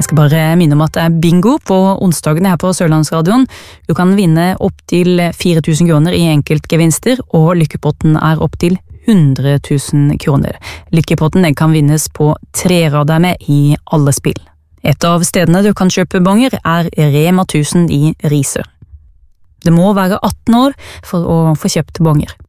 Jeg skal bare minne om at det bingo på onsdagene her på Sørlandsradioen. Du kan vinne opp til 4 000 kroner i enkeltgevinster, og lykkepotten opp til 100 000 kroner. Lykkepotten kan vinnes på 3 rader med i alle spill. Et av stedene du kan kjøpe bonger Rema 1000 i Risør. Det må være 18 år for å få kjøpt bonger.